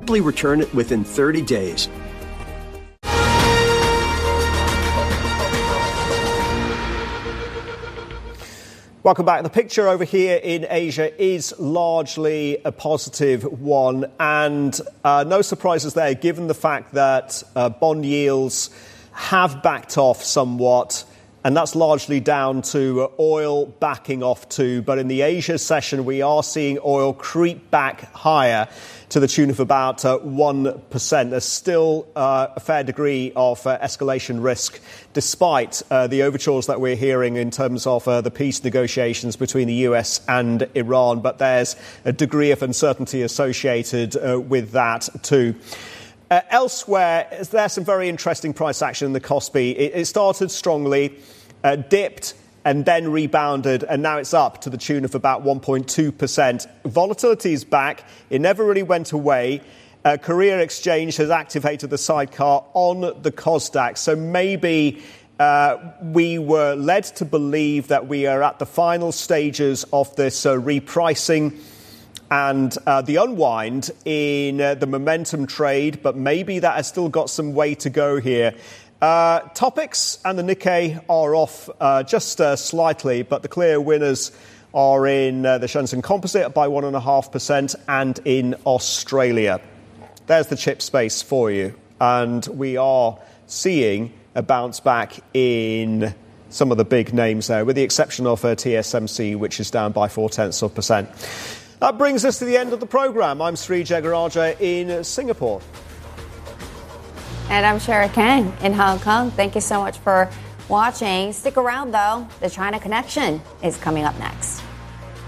Return it within 30 days. Welcome back. The picture over here in Asia is largely a positive one, and no surprises there, given the fact that bond yields have backed off somewhat, and that's largely down to oil backing off too. But in the Asia session, we are seeing oil creep back higher to the tune of about 1%. There's still a fair degree of escalation risk, despite the overtures that we're hearing in terms of the peace negotiations between the US and Iran. But there's a degree of uncertainty associated with that too. Elsewhere, there's some very interesting price action in the Kospi. It started strongly, dipped, and then rebounded, and now it's up to the tune of about 1.2%. Volatility is back. It never really went away. Korea Exchange has activated the sidecar on the Kosdaq, so maybe we were led to believe that we are at the final stages of this repricing and the unwind in the momentum trade, but maybe that has still got some way to go here. Topics and the Nikkei are off just slightly, but the clear winners are in the Shenzhen Composite by 1.5% and in Australia. There's the chip space for you. And we are seeing a bounce back in some of the big names there, with the exception of TSMC, which is down by 0.4%. That brings us to the end of the programme. I'm Sri Jagaraja in Singapore. And I'm Shara Kang in Hong Kong. Thank you so much for watching. Stick around, though. The China Connection is coming up next.